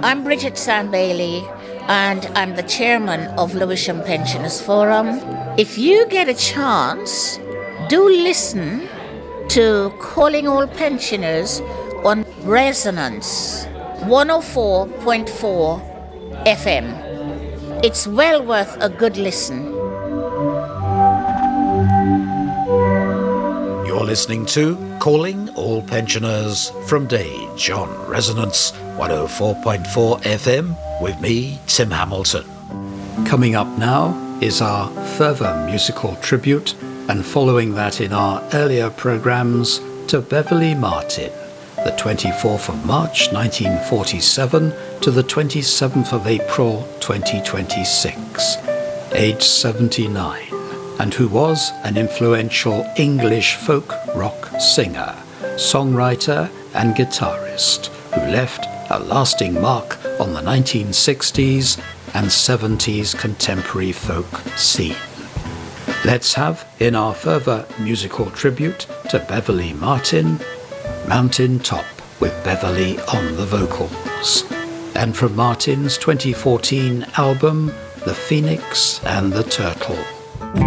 I'm Bridget Sand-Bailey, and I'm the chairman of Lewisham Pensioners Forum. If you get a chance, do listen to Calling All Pensioners on Resonance 104.4 FM. It's well worth a good listen. You're listening to Calling All Pensioners from Dage on Resonance 104.4 FM with me, Tim Hamilton. Coming up now is our further musical tribute, and following that in our earlier programmes, to Beverley Martin, the 24th of March 1947 to the 27th of April 2026, aged 79, and who was an influential English folk rock singer, songwriter and guitarist who left a lasting mark on the 1960s and 70s contemporary folk scene. Let's have, in our further musical tribute to Beverley Martin, Mountain Top with Beverley on the vocals, and from Martin's 2014 album, The Phoenix and the Turtle.